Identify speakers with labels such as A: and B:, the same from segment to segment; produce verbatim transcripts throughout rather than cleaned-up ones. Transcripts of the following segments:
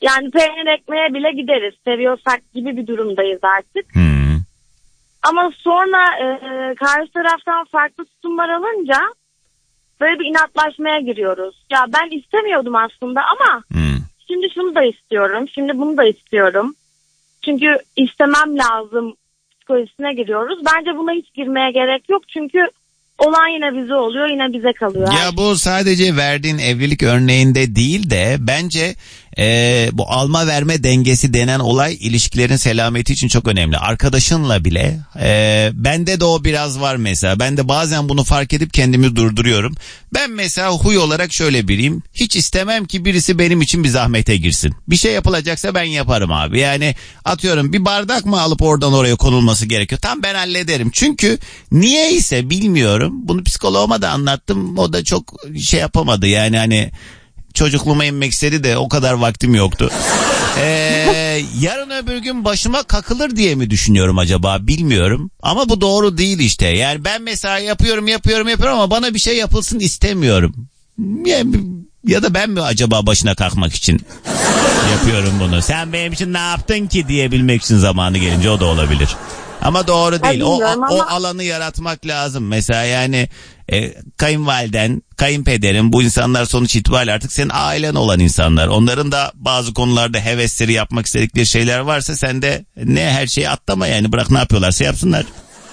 A: Yani peynir ekmeğe bile gideriz. Seviyorsak gibi bir durumdayız artık.
B: Hmm.
A: Ama sonra e, karşı taraftan farklı tutumlar alınca böyle bir inatlaşmaya giriyoruz. Ya ben istemiyordum aslında ama
B: Hmm.
A: şimdi şunu da istiyorum. Şimdi bunu da istiyorum. Çünkü istemem lazım psikolojisine giriyoruz. Bence buna hiç girmeye gerek yok. Çünkü olan yine bize oluyor, yine bize kalıyor.
B: Ya bu sadece verdiğin evlilik örneğinde değil de bence e, bu alma verme dengesi denen olay ilişkilerin selameti için çok önemli. Arkadaşınla bile e, bende de o biraz var mesela. Ben de bazen bunu fark edip kendimi durduruyorum. Ben mesela huy olarak şöyle biriyim. Hiç istemem ki birisi benim için bir zahmete girsin. Bir şey yapılacaksa ben yaparım abi. Yani atıyorum bir bardak mı alıp oradan oraya konulması gerekiyor. Tam ben hallederim. Çünkü niyeyse bilmiyorum. Bunu psikoloğuma da anlattım. O da çok şey yapamadı. Yani hani çocukluğuma inmek istedi de o kadar vaktim yoktu. Ee, yarın öbür gün başıma kakılır diye mi düşünüyorum acaba bilmiyorum. Ama bu doğru değil işte. Yani ben mesela yapıyorum yapıyorum yapıyorum ama bana bir şey yapılsın istemiyorum. Ya, ya da ben mi acaba başına kalkmak için yapıyorum bunu. Sen benim için ne yaptın ki diyebilmek için zamanı gelince o da olabilir. Ama doğru değil. O,
A: ama...
B: o alanı yaratmak lazım. Mesela yani e, kayınvaliden, kayınpederin, bu insanlar sonuç itibariyle artık senin ailen olan insanlar. Onların da bazı konularda hevesleri, yapmak istedikleri şeyler varsa sen de ne her şeyi atlama yani. Bırak ne yapıyorlarsa yapsınlar.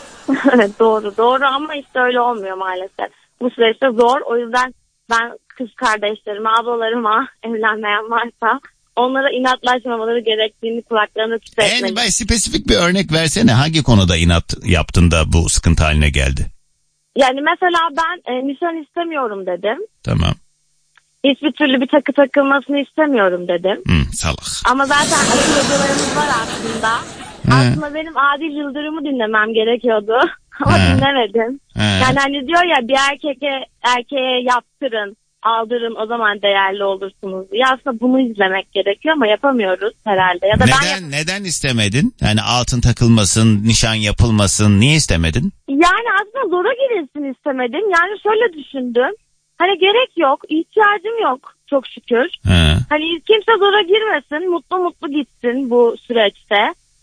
A: Doğru doğru ama işte öyle olmuyor maalesef. Bu süreçte zor. O yüzden ben kız kardeşlerime, ablalarıma, evlenmeyen varsa onlara inatlaşmamaları gerektiğini kulaklarına titretmeli.
B: En spesifik bir örnek versene. Hangi konuda inat yaptın da bu sıkıntı haline geldi?
A: Yani mesela ben e, nişan istemiyorum dedim.
B: Tamam.
A: Hiçbir türlü bir takı takılmasını istemiyorum dedim.
B: Hmm, salak.
A: Ama zaten akıl hocalarımız var aslında. He. Aslında benim Adil Yıldırım'ı dinlemem gerekiyordu. Ama He. dinlemedim. He. Yani hani diyor ya bir erkeğe, erkeğe yaptırın, aldırın, o zaman değerli olursunuz. Ya aslında bunu izlemek gerekiyor ama yapamıyoruz herhalde. Ya da
B: neden,
A: ben yap-
B: neden istemedin? Yani altın takılmasın, nişan yapılmasın. Niye istemedin?
A: Yani aslında zora girilsin istemedim. Yani şöyle düşündüm. Hani gerek yok, ihtiyacım yok çok şükür. He. Hani kimse zora girmesin, mutlu mutlu gitsin bu süreçte.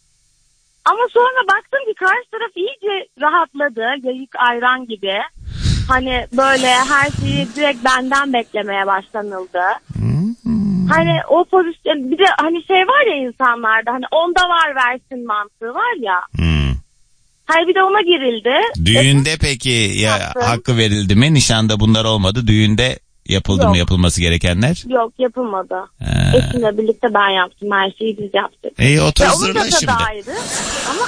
A: Ama sonra baktım ki karşı taraf iyice rahatladı, yayık ayran gibi. Hani böyle her şeyi direkt benden beklemeye başlanıldı. Hmm. Hani o pozisyon, bir de hani şey var ya insanlarda, hani onda var versin mantığı var ya. Hmm. Hani bir de ona girildi.
B: Düğünde peki ya yaptım. Hakkı verildi mi? Nişanda bunlar olmadı. Düğünde yapıldı Yok. mı yapılması gerekenler?
A: Yok, yapılmadı. Ee. Eşimle birlikte ben yaptım. Her şeyi biz yaptık.
B: İyi otur zırla şimdi.
A: Ayrı. Ama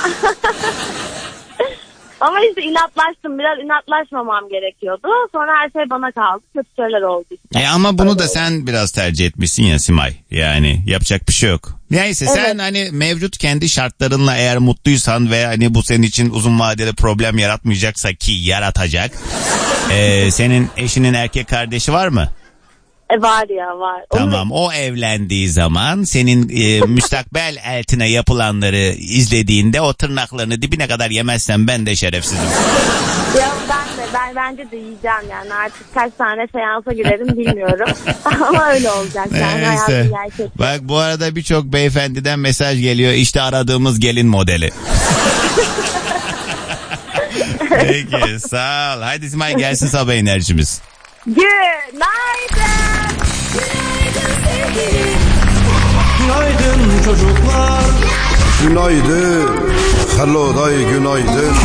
A: ama işte inatlaştım. Biraz inatlaşmamam gerekiyordu. Sonra her şey bana kaldı. Kötü şeyler oldu işte.
B: E ama bunu Öyle da oldu. Sen biraz tercih etmişsin ya Simay. Yani yapacak bir şey yok. Neyse evet. Sen hani mevcut kendi şartlarınla eğer mutluysan ve hani bu senin için uzun vadede problem yaratmayacaksa ki yaratacak. e, senin eşinin erkek kardeşi var mı?
A: E var ya var.
B: Tamam, o evlendiği zaman senin e, müstakbel eltine yapılanları izlediğinde o tırnaklarını dibine kadar yemezsen ben de şerefsizim.
A: Ya ben de ben bence de yiyeceğim yani, artık kaç tane seansa girerim bilmiyorum. Ama öyle olacak yani.
B: Neyse. Bak bu arada birçok beyefendiden mesaj geliyor, işte aradığımız gelin modeli. Peki sağ ol. Haydi Simay gelsin sabah enerjimiz.
A: Günaydın.
C: Günaydın sevgilim. Günaydın çocuklar.
D: Günaydın. Hello day günaydın.